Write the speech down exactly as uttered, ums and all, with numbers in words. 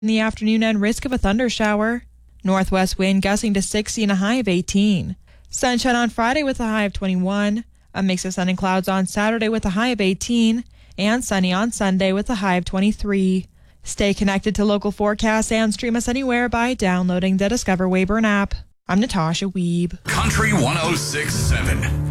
In the afternoon and risk of a thunder shower. Northwest wind gusting to sixty and a high of eighteen. Sunshine on Friday with a high of twenty-one. A mix of sun and clouds on Saturday with a high of eighteen. And sunny on Sunday with a high of twenty-three. Stay connected to local forecasts and stream us anywhere by downloading the Discover Weyburn app. I'm Natasha Weeb. Country one oh six point seven.